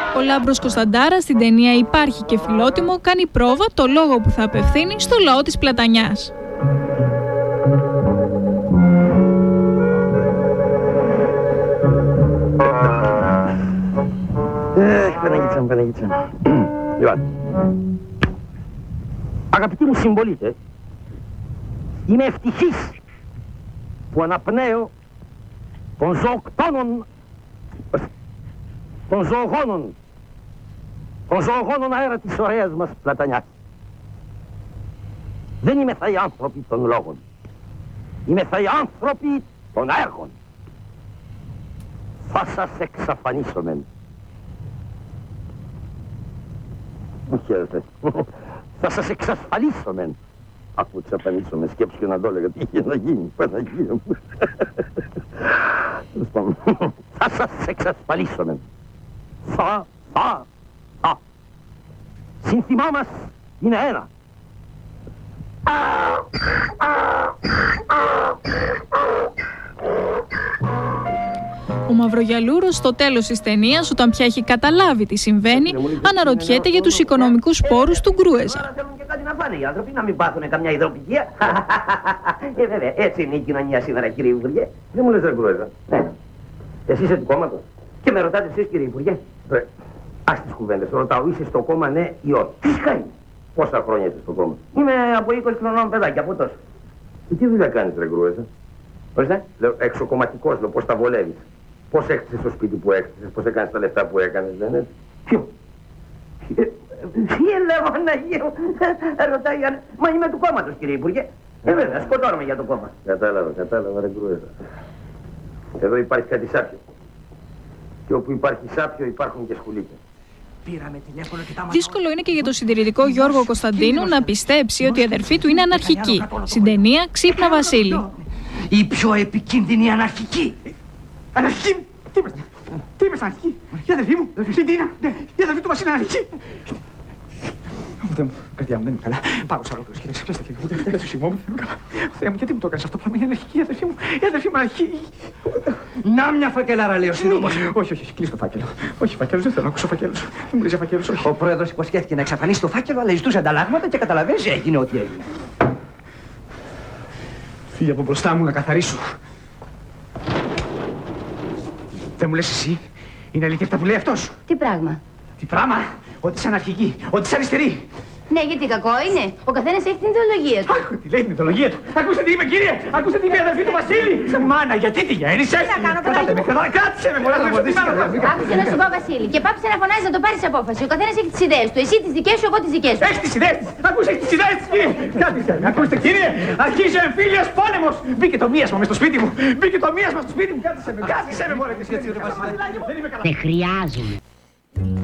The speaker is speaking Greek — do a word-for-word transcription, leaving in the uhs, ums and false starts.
Ο Λάμπρος Κωνσταντάρας στην ταινία «Υπάρχει και Φιλότιμο» κάνει πρόβα το λόγο που θα απευθύνει στο λαό της Πλατανιάς. Εχ, Παναγίτσα μου, Παναγίτσα μου. Λοιπόν, αγαπητοί μου συμπολίτες, είμαι ευτυχής που αναπνέω των ζωοκτώνων, των ζωογόνων, των ζωογόνων αέρα της ωραίας μας Πλατανιάς. Δεν είμαι θα οι άνθρωποι των λόγων. Είμαι θα οι άνθρωποι των έργων. Θα σας εξαφανίσομεν. Μου χαίρετε. Θα σας εξασφαλίσομεν. Αφού εξαφανίσομεν, σκέψου και να το έλεγα τι είχε να γίνει. Παναγία μου. Θα σας εξασφαλίσομεν. Θα, θα, θα. Σύνθημά μας είναι ένα. Ο Μαυρογιαλούρος στο τέλος της ταινίας, όταν πια έχει καταλάβει τι συμβαίνει, αναρωτιέται για τους οικονομικούς πόρους του Γκρούεζα. Τώρα θέλουν και κάτι να φάνε οι άνθρωποι, να μην πάθουν καμιά υδροπικία. Ε, βέβαια, έτσι είναι η κοινωνία σήμερα, κύριε Υπουργέ. Δεν μου λες ρε Γκρούεζα. Ναι. Εσύ είσαι του κόμματος. Και με ρωτάτε εσείς, κύριε Υπουργέ. Ρε, ας τις κουβέντες. Ρωτάω, είσαι στο κόμμα ναι ή όχι. Φυσικά είναι. Πόσα χρόνια είσαι στο κόμμα? Είμαι από είκοσι χρονών παιδάκι, από τόσο. Και τι δουλειά κάνεις ρε Γκρούεζα? Ορίστε, λέω εξοκομματικός, λέω πώς τα βολεύεις. Πώς έκτισες το σπίτι που έκτισες, πώς έκανες τα λεφτά που έκανες, δεν είναι? Ποιο? Τι λέω, Αναγία μου, ρωτάει, μα είμαι του κόμματος, κύριε Υπουργέ. Ε, βέβαια, σκοτώνομαι για το κόμμα. Κατάλαβα, κατάλαβα, ρε Γκρούεζα. Εδώ υπάρχει κάτι σάπιο. Και όπου υπάρχει σάπιο υπάρχουν και σκουλίκια. Δύσκολο είναι και για τον συντηρητικό Γιώργο Κωνσταντίνου να πιστέψει ότι η αδερφή του είναι αναρχική. Στην ταινία «Ξύπνα Βασίλη». Η πιο επικίνδυνη αναρχική. Αναρχική! Τι είπες, τι είπες αναρχική? Η αδερφή μου, η Ντίνα, η αδερφή του Βασίλη είναι αναρχική. Θεέ μου, καρδιά μου, δεν είμαι καλά. Πάω σε ολόκληρος, κύριε, ξεπλέστε και ούτε δεν σου συγγνώμη, δεν είμαι καλά. Θεέ μου, γιατί μου το έκανες αυτό, πράγμα, η αναρχική, η αδερφή μου, η αδερφή μου αναρχική. Να μια φακελάρα, λέει ο συνόμος. Όχι, όχι, κλείσει το φάκελο. Όχι, φάκελος, δεν θέλω να ακούσω φάκελος. Δεν μου λες για φάκελος, όχι. Ο πρόεδρος υποσχέθηκε να εξαφανίσει το φάκελο, αλλά ζητούσε ανταλλάγματα και καταλαβαίνεις, έγινε ό,τι έγινε. Φύγε από μπροστά μου να καθαρίσω. Δεν μου λες εσύ, είναι αλήθεια αυτά που λέει αυτός? Τι πράγμα? Τι πράγμα? Ότι είσαι αναρχική, ότι είσαι αριστερή. Ναι, γιατί κακό είναι. Ο καθένας έχει την ιδεολογία του. Αχ, τι λέει την ιδεολογία του. Ακούστε τι είπε, κύριε! Ακούστε τι είπε η αδερφή του Βασίλη! Μάνα, γιατί τη γέννησες? Τι να κάνω, παιδάκι μου? Κράτησε με, μωρά, να μου δεις. Άκουσε να σου πω, Βασίλη, και πάψε να φωνάζεις να το πάρεις απόφαση. Ο καθένας έχει τις ιδέες του. Εσύ τις δικές σου, εγώ τις δικές σου. Έχει τις ιδέες της! Ακούσε, έχει τις ιδέες της, κύριε! Κράτησε, ακούστε, κύριε! Αρχίζει ο εμφύλιος πόλεμος! Μπήκε το μίασμα μες στο σπίτι μου! Μπήκε το μίασμα στο σπίτι μου! Κράτησε με, κράτησε με, μωρέ, και εσύ έτσι, Βασίλη! Δεν χρειάζομαι.